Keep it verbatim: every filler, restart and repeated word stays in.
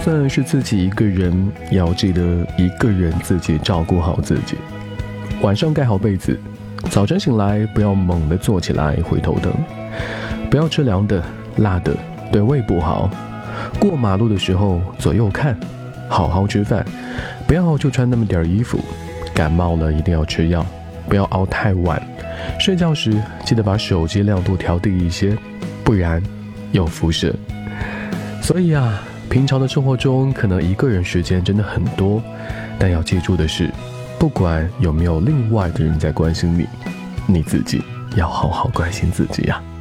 算是自己一个人，也要记得一个人自己照顾好自己。晚上盖好被子，早晨醒来不要猛地坐起来回头等，不要吃凉的辣的，对胃不好。过马路的时候左右看，好好吃饭，不要就穿那么点衣服。感冒了一定要吃药，不要熬太晚。睡觉时记得把手机亮度调低一些，不然有辐射。所以啊，平常的生活中可能一个人时间真的很多，但要记住的是，不管有没有另外的人在关心你，你自己要好好关心自己啊。